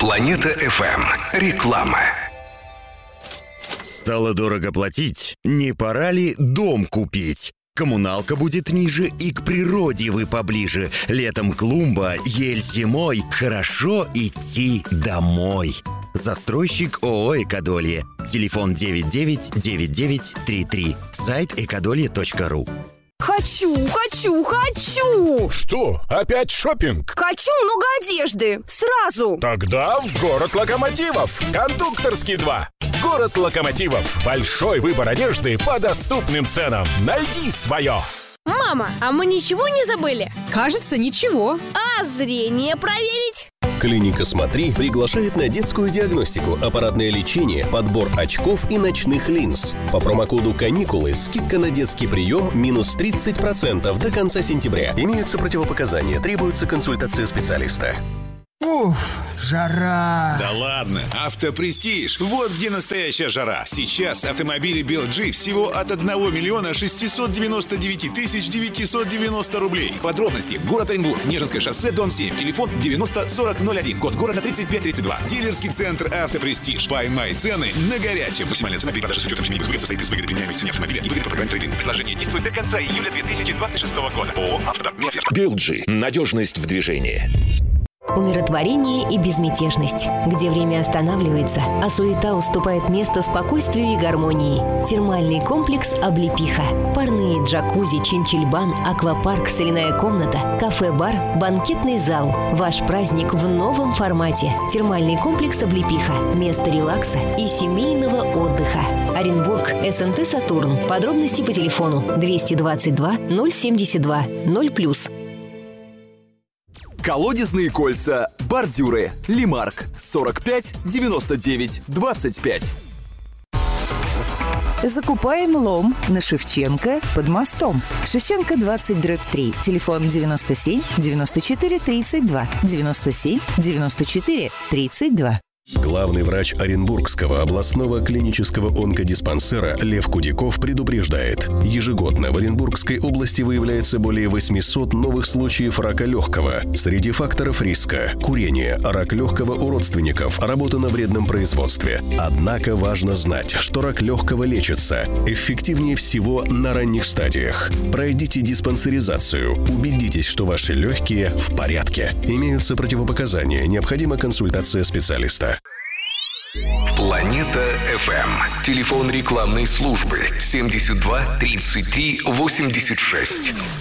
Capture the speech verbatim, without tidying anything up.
Планета эф эм. Реклама. Стало дорого платить? Не пора ли дом купить? Коммуналка будет ниже, и к природе вы поближе. Летом клумба, ель зимой. Хорошо идти домой. Застройщик ООО «Экодолье». Телефон девять девять девять девять три три. Сайт экодолье точка ру. Хочу, хочу, хочу! Что, опять шопинг? Хочу много одежды, сразу! Тогда в город локомотивов. Кондукторский два. Город локомотивов. Большой выбор одежды по доступным ценам. Найди свое. Мама, а мы ничего не забыли? Кажется, ничего. А зрение проверить? Клиника «Смотри» приглашает на детскую диагностику, аппаратное лечение, подбор очков и ночных линз. По промокоду «Каникулы» скидка на детский прием минус тридцать процентов до конца сентября. Имеются противопоказания, требуется консультация специалиста. Уф, жара! Да ладно, Автопрестиж. Вот где настоящая жара. Сейчас автомобили би эл джи всего от одного миллиона шестисот девяноста девяти тысяч девятисот девяносто рублей. Подробности. Город Оренбург, Нежинское шоссе, дом семь. Телефон девяносто сорок ноль один. Код города тридцать пять тридцать два. Дилерский центр Автопрестиж. Поймай цены на горячем. Максимальная цена при продаже с учетом семейных выгод состоит из выгоды применяемой цене автомобиля и выгоды по программе трейд-ин. Предложение действует до конца июля две тысячи двадцать шестого года. ООО «Автодом». би эл джи. Надежность в движении. Умиротворение и безмятежность, где время останавливается, а суета уступает место спокойствию и гармонии. Термальный комплекс «Облепиха». Парные джакузи, чинчильбан, аквапарк, соляная комната, кафе-бар, банкетный зал. Ваш праздник в новом формате. Термальный комплекс «Облепиха». Место релакса и семейного отдыха. Оренбург, эс эн тэ «Сатурн». Подробности по телефону двести двадцать два ноль семьдесят два ноль плюс. Колодезные кольца, бордюры, Лимарк, сорок пять девяносто девять двадцать пять. Закупаем лом на Шевченко под мостом. Шевченко двадцать дробь три. Телефон девяносто семь девяносто четыре тридцать два. девяносто семь девяносто четыре тридцать два. Главный врач Оренбургского областного клинического онкодиспансера Лев Кудяков предупреждает. Ежегодно в Оренбургской области выявляется более восьмисот новых случаев рака легкого. Среди факторов риска – курение, рак легкого у родственников, работа на вредном производстве. Однако важно знать, что рак легкого лечится эффективнее всего на ранних стадиях. Пройдите диспансеризацию, убедитесь, что ваши легкие в порядке. Имеются противопоказания, необходима консультация специалиста. Планета эф эм. Телефон рекламной службы семьдесят два тридцать три восемьдесят шесть.